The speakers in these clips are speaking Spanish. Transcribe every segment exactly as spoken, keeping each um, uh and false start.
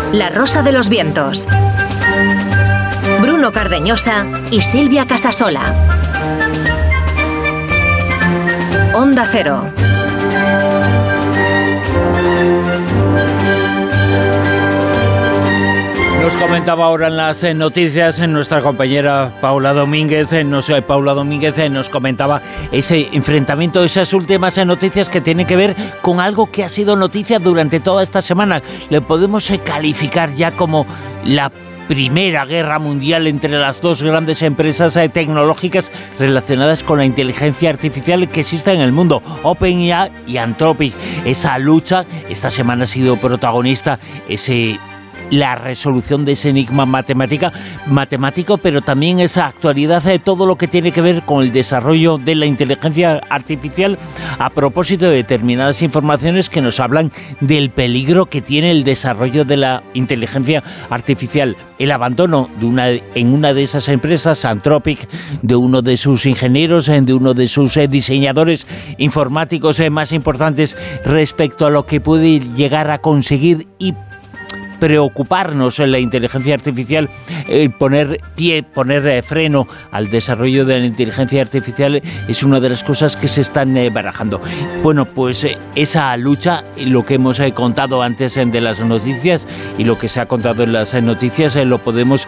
La Rosa de los Vientos. Bruno Cardeñosa y Silvia Casasola. Onda Cero. Nos comentaba ahora en las eh, noticias en nuestra compañera Paula Domínguez, eh, no sé, Paula Domínguez eh, nos comentaba ese enfrentamiento, esas últimas eh, noticias que tienen que ver con algo que ha sido noticia durante toda esta semana. Le podemos eh, calificar ya como la Primera Guerra Mundial entre las dos grandes empresas eh, tecnológicas relacionadas con la inteligencia artificial que existe en el mundo, OpenAI y Anthropic. Esa lucha esta semana ha sido protagonista, ese la resolución de ese enigma matemática, matemático, pero también esa actualidad de todo lo que tiene que ver con el desarrollo de la inteligencia artificial a propósito de determinadas informaciones que nos hablan del peligro que tiene el desarrollo de la inteligencia artificial. El abandono de una, en una de esas empresas, Anthropic, de uno de sus ingenieros, de uno de sus diseñadores informáticos más importantes respecto a lo que puede llegar a conseguir y preocuparnos en la inteligencia artificial, eh, poner pie, poner eh, freno al desarrollo de la inteligencia artificial es una de las cosas que se están eh, barajando. Bueno, pues eh, esa lucha, lo que hemos eh, contado antes eh, de las noticias y lo que se ha contado en las eh, noticias, eh, lo podemos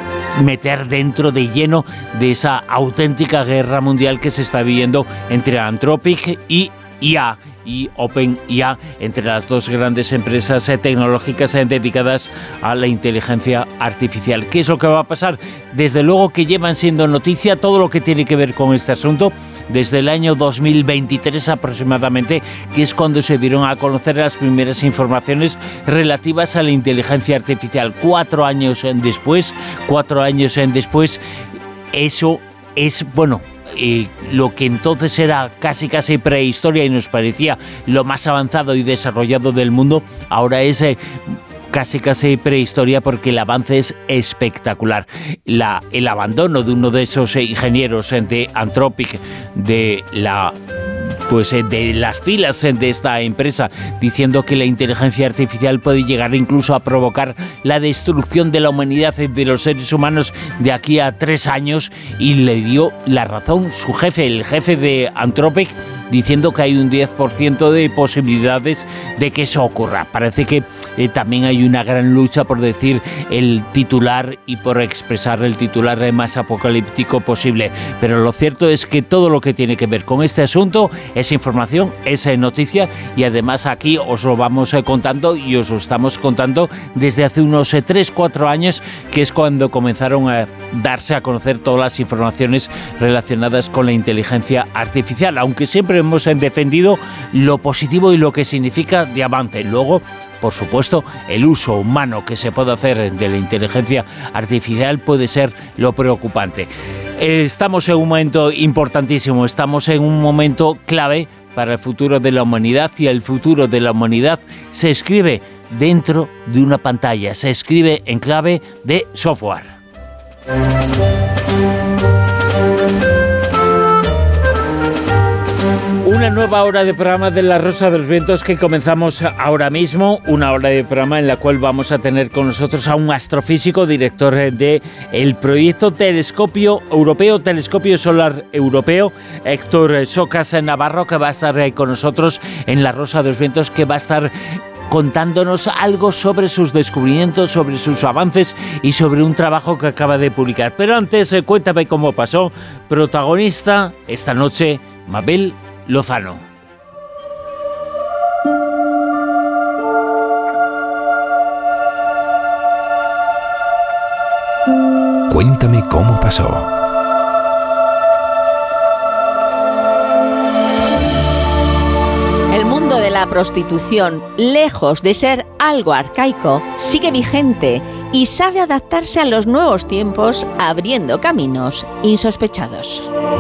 meter dentro de lleno de esa auténtica guerra mundial que se está viviendo entre Anthropic y I A y OpenAI, entre las dos grandes empresas eh, tecnológicas eh, dedicadas a la inteligencia artificial. ¿Qué es lo que va a pasar? Desde luego que llevan siendo noticia todo lo que tiene que ver con este asunto desde el año dos mil veintitrés aproximadamente, que es cuando se dieron a conocer las primeras informaciones relativas a la inteligencia artificial. Cuatro años después, cuatro años después, eso es, bueno, Eh, lo que entonces era casi casi prehistoria y nos parecía lo más avanzado y desarrollado del mundo, ahora es eh, casi casi prehistoria porque el avance es espectacular. La, el abandono de uno de esos eh, ingenieros eh, de Anthropic, de la pues eh, de las filas eh, de esta empresa, diciendo que la inteligencia artificial puede llegar incluso a provocar la destrucción de la humanidad y de los seres humanos de aquí a tres años, y le dio la razón su jefe, el jefe de Anthropic, diciendo que hay un diez por ciento de posibilidades de que eso ocurra. Parece que eh, también hay una gran lucha por decir el titular y por expresar el titular más apocalíptico posible. Pero lo cierto es que todo lo que tiene que ver con este asunto es información, es eh, noticia, y además aquí os lo vamos eh, contando y os lo estamos contando desde hace unos eh, tres cuatro años, que es cuando comenzaron a darse a conocer todas las informaciones relacionadas con la inteligencia artificial, aunque siempre hemos defendido lo positivo y lo que significa de avance. Luego, por supuesto, el uso humano que se puede hacer de la inteligencia artificial puede ser lo preocupante. Estamos en un momento importantísimo, estamos en un momento clave para el futuro de la humanidad, y el futuro de la humanidad se escribe dentro de una pantalla, se escribe en clave de software. Una nueva hora de programa de La Rosa de los Vientos que comenzamos ahora mismo, una hora de programa en la cual vamos a tener con nosotros a un astrofísico, director de el proyecto Telescopio Europeo, Telescopio Solar Europeo, Héctor Socas Navarro, que va a estar con nosotros en La Rosa de los Vientos, que va a estar contándonos algo sobre sus descubrimientos, sobre sus avances y sobre un trabajo que acaba de publicar. Pero antes, cuéntame cómo pasó. Protagonista esta noche, Mabel Lozano. Cuéntame cómo pasó. El mundo de la prostitución, lejos de ser algo arcaico, sigue vigente y sabe adaptarse a los nuevos tiempos, abriendo caminos insospechados.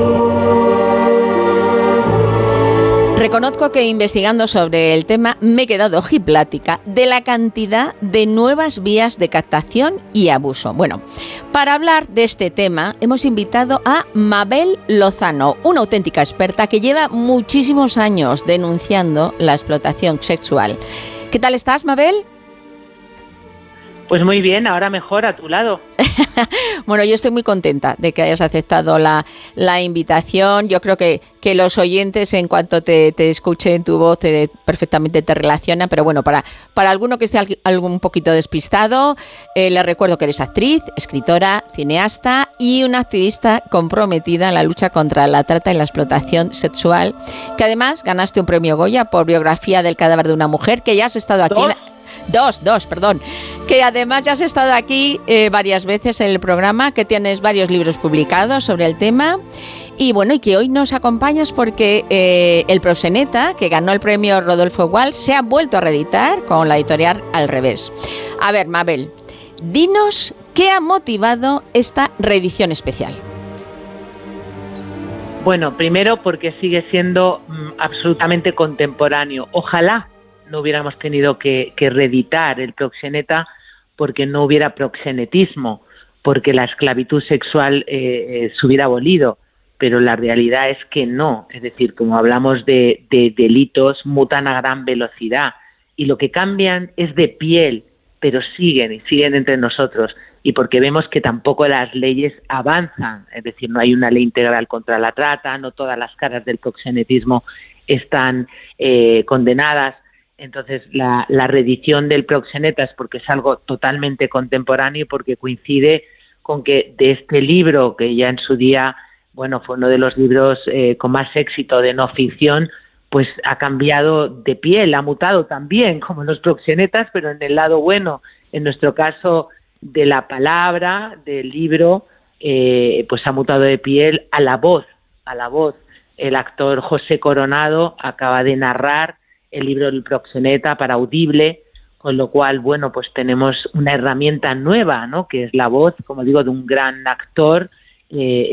Reconozco que investigando sobre el tema me he quedado ojiplática de la cantidad de nuevas vías de captación y abuso. Bueno, para hablar de este tema hemos invitado a Mabel Lozano, una auténtica experta que lleva muchísimos años denunciando la explotación sexual. ¿Qué tal estás, Mabel? Pues muy bien, ahora mejor a tu lado. Bueno, yo estoy muy contenta de que hayas aceptado la, la invitación. Yo creo que, que los oyentes, en cuanto te, te escuchen tu voz, te, perfectamente te relacionan. Pero bueno, para, para alguno que esté algún un poquito despistado, eh, les recuerdo que eres actriz, escritora, cineasta y una activista comprometida en la lucha contra la trata y la explotación sexual, que además ganaste un premio Goya por biografía del cadáver de una mujer, que ya has estado aquí... ¿Dos? Dos, dos, perdón. Que además ya has estado aquí eh, varias veces en el programa, que tienes varios libros publicados sobre el tema. Y bueno, y que hoy nos acompañas porque eh, el Proxeneta, que ganó el premio Rodolfo Walsh, se ha vuelto a reeditar con la editorial Al Revés. A ver, Mabel, dinos qué ha motivado esta reedición especial. Bueno, primero porque sigue siendo mm, absolutamente contemporáneo. Ojalá no hubiéramos tenido que, que reeditar el Proxeneta porque no hubiera proxenetismo, porque la esclavitud sexual eh, eh, se hubiera abolido, pero la realidad es que no. Es decir, como hablamos de, de delitos, mutan a gran velocidad y lo que cambian es de piel, pero siguen y siguen entre nosotros, y porque vemos que tampoco las leyes avanzan, es decir, no hay una ley integral contra la trata, no todas las caras del proxenetismo están eh, condenadas. Entonces, la, la reedición del Proxeneta es porque es algo totalmente contemporáneo y porque coincide con que de este libro, que ya en su día, bueno, fue uno de los libros eh, con más éxito de no ficción, pues ha cambiado de piel, ha mutado también, como los proxenetas, pero en el lado bueno. En nuestro caso, de la palabra, del libro, eh, pues ha mutado de piel a la voz, a la voz. El actor José Coronado acaba de narrar el libro del Proxeneta para Audible, con lo cual, bueno, pues tenemos una herramienta nueva, ¿no?, que es la voz, como digo, de un gran actor, eh,